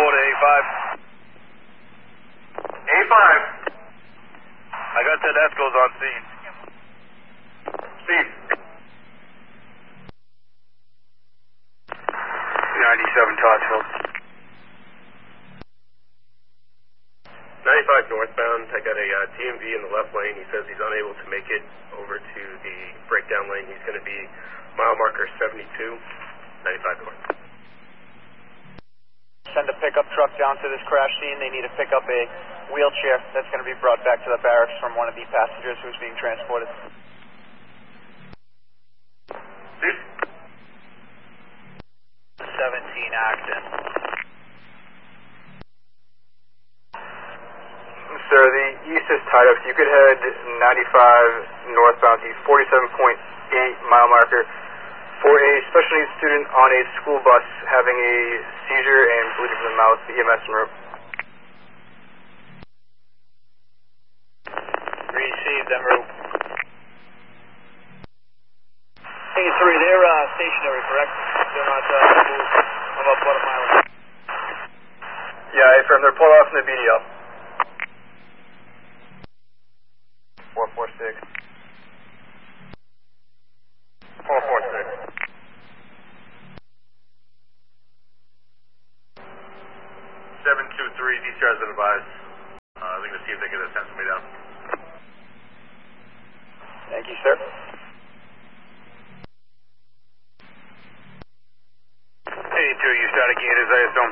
to A5. A5. I got 10 Escos on scene. Steve. 97 Toddsville. 95 northbound, I got a DMV in the left lane. He says he's unable to make it over to the breakdown lane. He's going to be mile marker 72, 95 north. Send a pickup truck down to this crash scene. They need to pick up a wheelchair that's going to be brought back to the barracks from one of the passengers who's being transported. Steve? 17 Acton. Sir, the east is tied up, so you could head 95 northbound to 47.8 mile marker for a special needs student on a school bus having a seizure and bleeding from the mouth, EMS en route. Received en route. Hey, 3, they're stationary, correct? They're not moved. I'm up about a mile. Yeah, affirm. They're pulled off in the BDL. 446. 446. 723, DCR's been advised. They're going to see if they can send somebody down. Thank you, sir. Hey, 2, you static gators, I assume.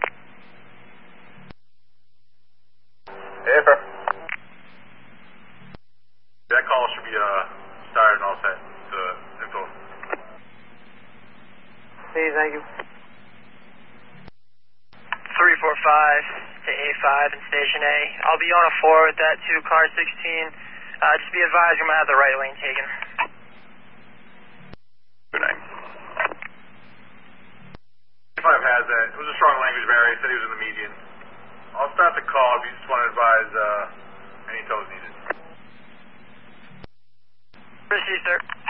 Affirm. That call should be started and all set. Info. Hey, thank you. 345 to A5 in Station A. I'll be on a 4 with that to car 16. Just be advised, we're going to have the right lane taken. Good night. 5 has that. It was a strong language barrier. He said he was in the median. I'll start the call if you just want to advise any tows needed. Received, sir.